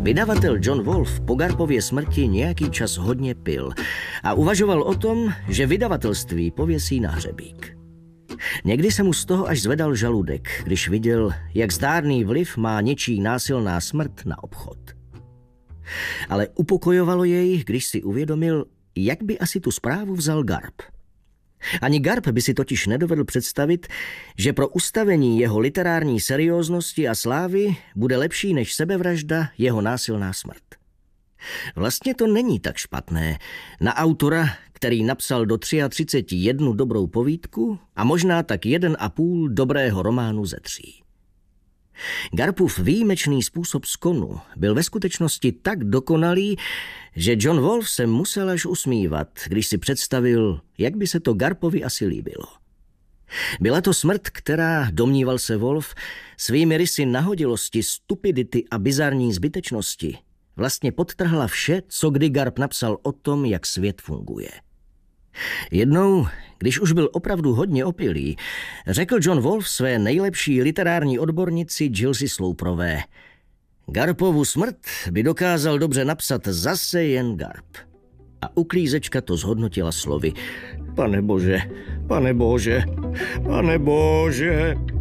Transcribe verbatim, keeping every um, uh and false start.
Vydavatel John Wolfe po Garpově smrti nějaký čas hodně pil a uvažoval o tom, že vydavatelství pověsí na hřebík. Někdy se mu z toho až zvedal žaludek, když viděl, jak zdárný vliv má něčí násilná smrt na obchod. Ale upokojovalo jej, když si uvědomil, jak by asi tu zprávu vzal Garp. Ani Garp by si totiž nedovedl představit, že pro ustavení jeho literární serióznosti a slávy bude lepší než sebevražda jeho násilná smrt. Vlastně to není tak špatné na autora, který napsal do třiceti tří jednu dobrou povídku a možná tak jeden a půl dobrého románu ze tří. Garpův výjimečný způsob skonu byl ve skutečnosti tak dokonalý, že John Wolfe se musel až usmívat, když si představil, jak by se to Garpovi asi líbilo. Byla to smrt, která, domníval se Wolfe, svými rysy nahodilosti, stupidity a bizarní zbytečnosti vlastně podtrhla vše, co kdy Garp napsal o tom, jak svět funguje. Jednou, když už byl opravdu hodně opilý, řekl John Wolfe své nejlepší literární odbornici Gilsi Sloperové: Garpovu smrt by dokázal dobře napsat zase jen Garp. A uklízečka to zhodnotila slovy: Pane bože, pane bože, pane bože.